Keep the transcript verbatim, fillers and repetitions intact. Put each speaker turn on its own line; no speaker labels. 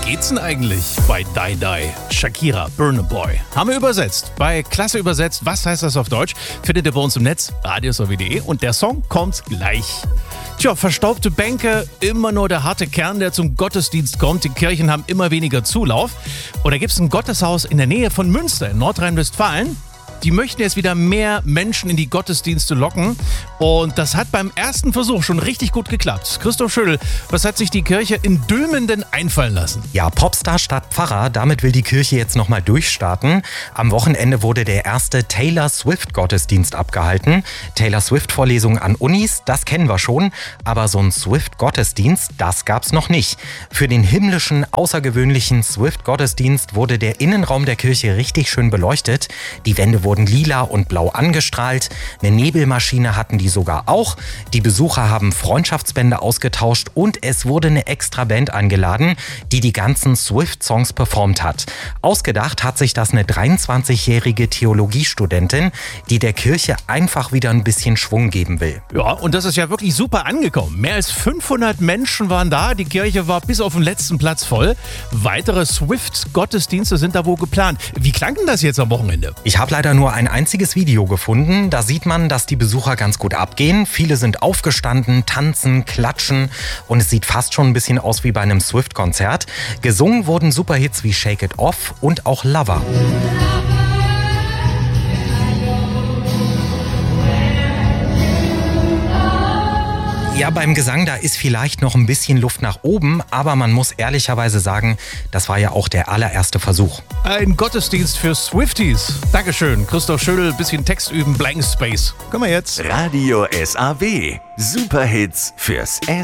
geht's denn eigentlich bei Die Die? Shakira, Burna Boy. Haben wir übersetzt. Bei Klasse übersetzt. Was heißt das auf Deutsch? Findet ihr bei uns im Netz, radiosw punkt de. Und der Song kommt gleich. Tja, verstaubte Bänke, immer nur der harte Kern, der zum Gottesdienst kommt. Die Kirchen haben immer weniger Zulauf. Oder gibt's ein Gotteshaus in der Nähe von Münster in Nordrhein-Westfalen? Die möchten jetzt wieder mehr Menschen in die Gottesdienste locken. Und das hat beim ersten Versuch schon richtig gut geklappt. Christoph Schüttel, was hat sich die Kirche in Dülmenden einfallen lassen?
Ja, Popstar statt Pfarrer, damit will die Kirche jetzt nochmal durchstarten. Am Wochenende wurde der erste Taylor Swift-Gottesdienst abgehalten. Taylor Swift-Vorlesungen an Unis, das kennen wir schon. Aber so ein Swift-Gottesdienst, das gab's noch nicht. Für den himmlischen, außergewöhnlichen Swift-Gottesdienst wurde der Innenraum der Kirche richtig schön beleuchtet. Die Wände wurden wurden lila und blau angestrahlt. Eine Nebelmaschine hatten die sogar auch. Die Besucher haben Freundschaftsbände ausgetauscht und es wurde eine extra Band eingeladen, die die ganzen Swift-Songs performt hat. Ausgedacht hat sich das eine dreiundzwanzigjährige Theologiestudentin, die der Kirche einfach wieder ein bisschen Schwung geben will.
Ja, und das ist ja wirklich super angekommen. Mehr als fünfhundert Menschen waren da. Die Kirche war bis auf den letzten Platz voll. Weitere Swift-Gottesdienste sind da wohl geplant. Wie klang denn das jetzt am Wochenende?
Ich habe leider nur ein einziges Video gefunden. Da sieht man, dass die Besucher ganz gut abgehen. Viele sind aufgestanden, tanzen, klatschen und es sieht fast schon ein bisschen aus wie bei einem Swift-Konzert. Gesungen wurden Superhits wie Shake It Off und auch Lover. Ja, beim Gesang, da ist vielleicht noch ein bisschen Luft nach oben, aber man muss ehrlicherweise sagen, das war ja auch der allererste Versuch.
Ein Gottesdienst für Swifties. Dankeschön, Christoph Schüttel. Bisschen Text üben, Blank Space. Können wir jetzt.
Radio S A W. Superhits fürs S.